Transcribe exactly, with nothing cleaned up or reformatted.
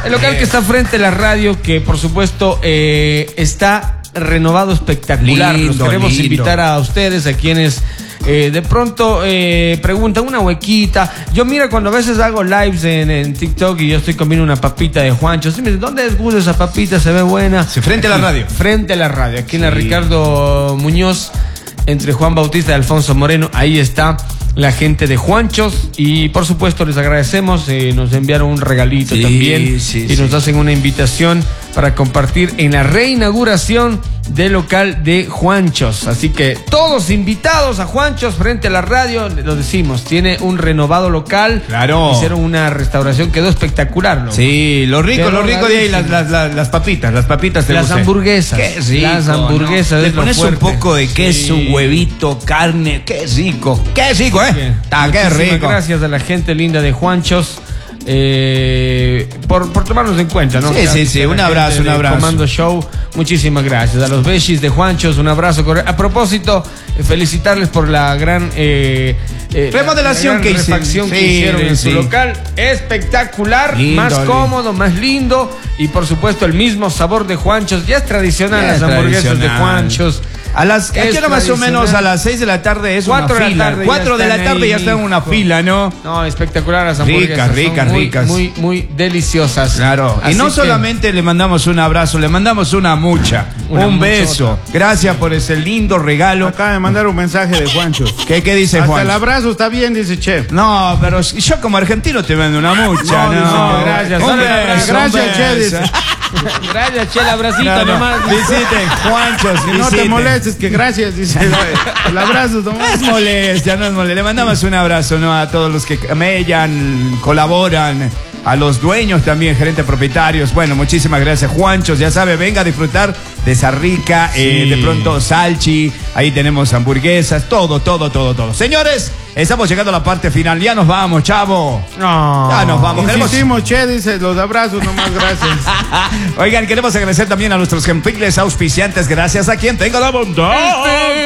El local que está frente a la radio, que por supuesto eh, está renovado espectacular. Lindo, Los queremos lindo. invitar a ustedes, a quienes eh, de pronto eh, preguntan una huequita. Yo mira, cuando a veces hago lives en, en TikTok y yo estoy comiendo una papita de Juancho, sí me dicen, ¿dónde es Gus esa papita? Se ve buena. Sí, frente Aquí, a la radio. Frente a la radio, aquí en la Sí. Ricardo Muñoz, entre Juan Bautista y Alfonso Moreno. Ahí está la gente de Juanchos y por supuesto les agradecemos, eh, nos enviaron un regalito Sí, también sí, y sí. nos hacen una invitación para compartir en la reinauguración del local de Juanchos. Así que todos invitados a Juanchos frente a la radio, lo decimos, tiene un renovado local. Claro. Hicieron una restauración, quedó espectacular, ¿no? Sí, lo rico, Quedó lo rico de ahí, las, rarísimo. las, las, las papitas, las papitas te Las gustan. hamburguesas. Qué rico, Las hamburguesas, ¿no? Le es lo pones un fuerte. poco de queso, Sí. huevito, carne, qué rico, qué rico, ¿eh? Bien. Está, qué Muchísimas rico. gracias a la gente linda de Juanchos eh, por, por tomarnos en cuenta, ¿no? Sí, sí, sí, A la un gente abrazo, un de abrazo. Comando Show, muchísimas gracias. A los Beshis de Juanchos, un abrazo. corre- A propósito, eh, felicitarles por la gran eh, eh, Remodelación la gran que hicieron. refacción que Sí, hicieron en sí. su local. Espectacular, Lindo, más lindo. cómodo, más lindo y por supuesto el mismo sabor de Juanchos. Ya es tradicional Ya las es hamburguesas de tradicional. Juanchos. A las, aquí Es era más o menos tradicional. a las seis de la tarde es Cuatro una de la fila. tarde ya Cuatro de la están tarde ahí, ya están en una hijo. fila, ¿no? No, espectacular las hamburguesas. Ricas, ricas, son muy, ricas. Muy, muy deliciosas. Claro. Así y no que, solamente le mandamos un abrazo, le mandamos una mucha. Una un muchota. beso. Gracias por ese lindo regalo. Acaba de mandar un mensaje de Juancho. ¿Qué, qué dice Hasta Juan? el abrazo está bien, dice Che. No, pero yo como argentino te mando una mucha. No, No, dice que gracias. Un Solo beso, gracias, un gracias, Che, beso. dice. Gracias, che, el abracito No, no. nomás. Visiten, Juanchos, Que no te visiten. molestes, que gracias, dice. El abrazo No nomás. es molestia, no es molestia. Le mandamos un abrazo, ¿no? A todos los que camellan, colaboran, a los dueños también, gerentes propietarios. Bueno, muchísimas gracias, Juanchos. Ya sabe, venga a disfrutar de esa rica, eh, de pronto salchi. Ahí tenemos hamburguesas, todo, todo, todo, todo. Señores, estamos llegando a la parte final. Ya nos vamos, chavo. No. Ya nos vamos. Queremos- Insistimos, Che, dice, los abrazos nomás, gracias. Oigan, queremos agradecer también a nuestros gentiles auspiciantes. Gracias a quien tenga la bondad.